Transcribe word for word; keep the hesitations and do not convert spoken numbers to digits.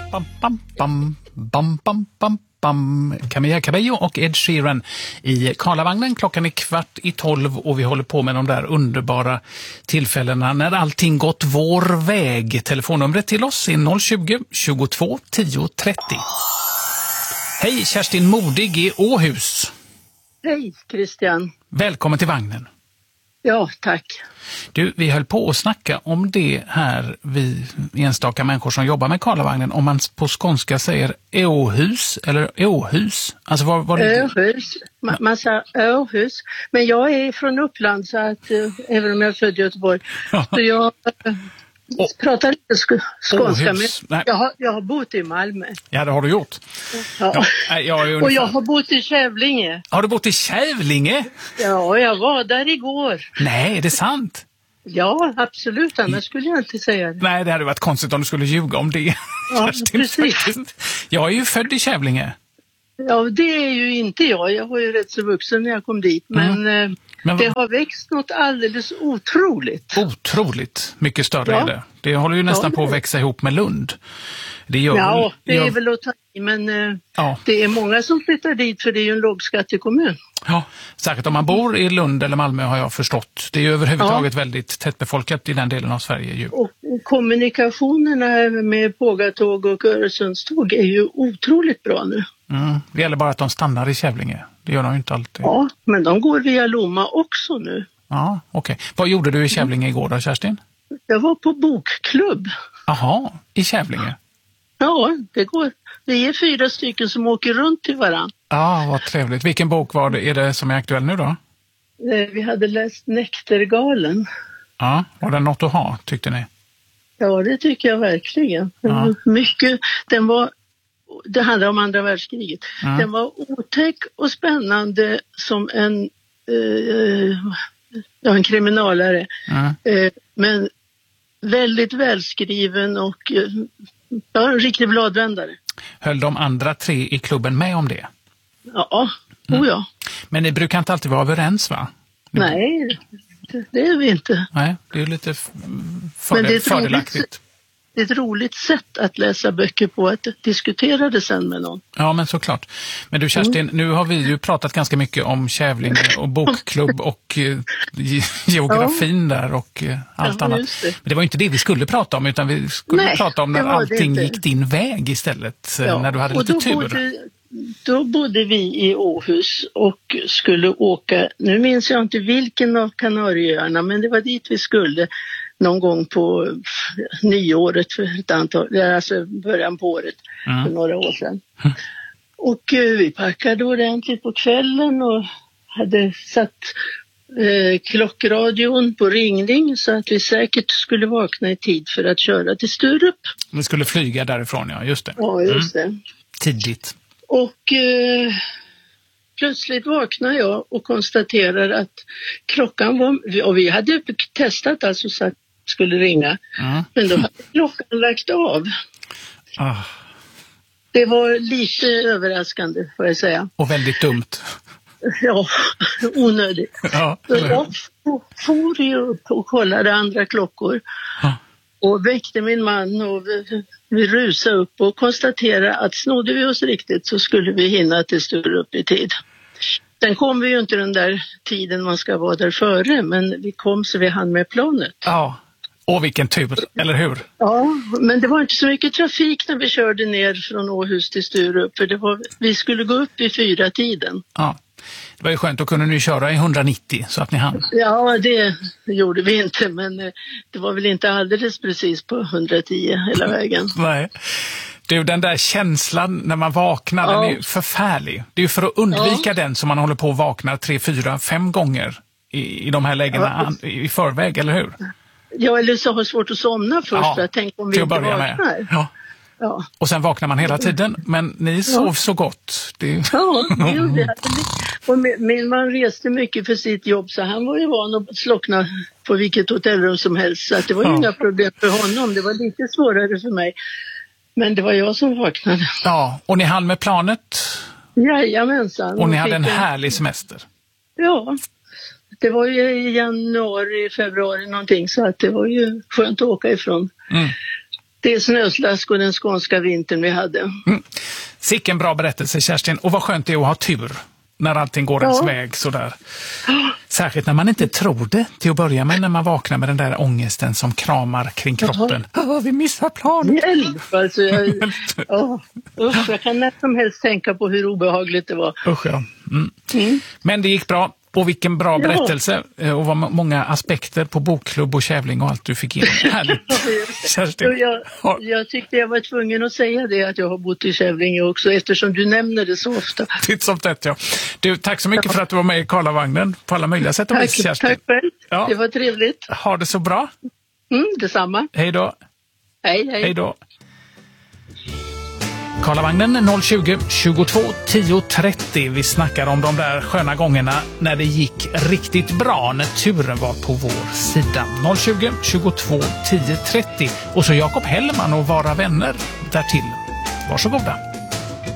Bam, bam, bam, bam, bam, bam, bam. Camilla Cabello och Ed Sheeran i Karlavagnen. Klockan är kvart i tolv och vi håller på med de där underbara tillfällena när allting gått vår väg. Telefonnumret till oss är noll tjugo, tjugotvå, tio, trettio. Hej, Kerstin Modig i Åhus. Hej, Christian. Välkommen till vagnen. Ja, tack. Du, vi höll på att snacka om det här, vi enstaka människor som jobbar med Karlavagnen, om man på skånska säger Åhus eller Åhus. Alltså var, var det... Åhus. Man, man säger Åhus. Men jag är från Uppland, så att äh, även om jag är född i Göteborg, så jag äh, oh. pratar inte sk- skånska. Åhus. Men jag har, jag har bott i Malmö. Ja, det har du gjort. Ja. Ja, jag är ungefär... Och jag har bott i Kävlinge. Har du bott i Kävlinge? Ja, jag var där igår. Nej, är det sant? Ja, absolut. Annars skulle jag inte säga det. Nej, det hade varit konstigt om du skulle ljuga om det. Ja, precis. Jag är ju född i Kävlinge. Ja, det är ju inte jag. Jag var ju rätt så vuxen när jag kom dit. Men, mm. men det har växt något alldeles otroligt. Otroligt mycket större ja. är det. Det håller ju nästan ja, på att växa ihop med Lund. Det gör ja, väl, det gör... är väl att ta i, men ja. det är många som flyttar dit för det är ju en lågskattekommun. Ja, säkert om man bor i Lund eller Malmö har jag förstått. Det är ju överhuvudtaget ja. väldigt tättbefolkat i den delen av Sverige. Ju. Och kommunikationerna med Pågatåg och Öresundståg är ju otroligt bra nu. Mm. Det gäller bara att de stannar i Kävlinge. Det gör de ju inte alltid. Ja, men de går via Lomma också nu. Ja, okej. Okay. Vad gjorde du i Kävlinge igår då, Kerstin? Jag var på bokklubb. Jaha, i Kävlinge? Ja, det går. Vi är fyra stycken som åker runt till varann. Ja, vad trevligt. Vilken bok var det, är det som är aktuell nu då? Vi hade läst Näktergalen. Ja, var det något att ha, tyckte ni? Ja, det tycker jag verkligen. Ja. Mycket, den var, det handlar om andra världskriget. Mm. Den var otäck och spännande som en, eh, ja, en kriminalare. Mm. Eh, men väldigt välskriven och eh, ja, en riktig bladvändare. Höll de andra tre i klubben med om det? Ja, mm. oh ja. Men ni brukar inte alltid vara överens, va? Ni... Nej, det, det är vi inte. Nej, det är lite fördel- det är fördelaktigt. Roligt, det är ett roligt sätt att läsa böcker på, att diskutera det sen med någon. Ja, men såklart. Men du Kerstin, mm. nu har vi ju pratat ganska mycket om Kävlinge och bokklubb och eh, geografin ja. där och eh, allt ja, annat. Det. Men det var inte det vi skulle prata om, utan vi skulle Nej, prata om när allting gick din väg istället, ja. när du hade lite tur. Bodde, då bodde vi i Åhus och skulle åka, nu minns jag inte vilken av Kanarieöarna, men det var dit vi skulle någon gång på nyåret för ett antal, alltså början på året mm. för några år sedan. Mm. Och uh, vi packade ordentligt på kvällen och hade satt uh, klockradion på ringning så att vi säkert skulle vakna i tid för att köra till Sturup. Vi skulle flyga därifrån, ja, just det. Ja, just mm. det. Tidigt. Och uh, plötsligt vaknar jag och konstaterar att klockan var, och vi hade testat alltså så att skulle ringa. Mm. Men då hade klockan lagt av. Ah. Det var lite överraskande, får jag säga. Och väldigt dumt. Ja, onödigt. Ja, så jag for ju upp och kollade andra klockor. Ah. Och väckte min man och vi, vi rusade upp och konstaterade att snodde vi oss riktigt så skulle vi hinna till Sturup i tid. Sen kom vi ju inte den där tiden man ska vara där före, men vi kom så vi hann med planet. Ja. Och vilken tur, eller hur? Ja, men det var inte så mycket trafik när vi körde ner från Åhus till Sturup. För det var, vi skulle gå upp i fyra tiden. Ja, det var ju skönt. Då kunde ni köra i hundranittio så att ni hann. Ja, det gjorde vi inte. Men det var väl inte alldeles precis på hundratio hela vägen. Nej. Du, den där känslan när man vaknar, ja. den är ju förfärlig. Det är ju för att undvika ja. den som man håller på att vakna tre, fyra, fem gånger i, i de här lägena ja. i, i förväg, eller hur? Ja, eller så har svårt att somna först. Ja, för att tänka om vi inte vaknar. Ja. Ja. Och sen vaknar man hela tiden. Men ni sov ja. så gott. Det... Ja, det gjorde jag. Och min man reste mycket för sitt jobb. Så han var ju van att slockna på vilket hotellrum som helst. Så att det var ju ja. inga problem för honom. Det var lite svårare för mig. Men det var jag som vaknade. Ja, och ni hann med planet? Jajamensan. Och ni hade en härlig semester? Ja. Det var ju i januari, februari någonting, så att det var ju skönt att åka ifrån. Mm. Det är snöslask och den skånska vintern vi hade. Mm. Sicken bra berättelse, Kerstin. Och vad skönt det är att ha tur när allting går ens ja. väg sådär. Särskilt när man inte tror det till att börja med, när man vaknar med den där ångesten som kramar kring kroppen. Oh, vi missar planet. Hjälp, alltså jag, oh, usch, jag kan nästan helst tänka på hur obehagligt det var. Usch, ja. Mm. Mm. Men det gick bra. Och vilken bra ja. berättelse. Och vad många aspekter på bokklubb och kävling och allt du fick in. Härligt. Kerstin. Jag, jag tyckte jag var tvungen att säga det, att jag har bott i Kävlinge också, eftersom du nämner det så ofta. Titt som tätt, ja. Du, tack så mycket ja. för att du var med i Karlavagnen på alla möjliga sätt och tack, vis, Kerstin. Tack själv. Ja. Det var trevligt. Ha det så bra. Mm, detsamma. Hej då. Hej, hej. Hej då. Karlavagnen noll tjugo, tjugotvå, tio, trettio. Vi snackar om de där sköna gångerna när det gick riktigt bra, när turen var på vår sida. noll tjugo, tjugotvå, tio, trettio. Och så Jakob Hellman och Vara vänner därtill. Varsågoda.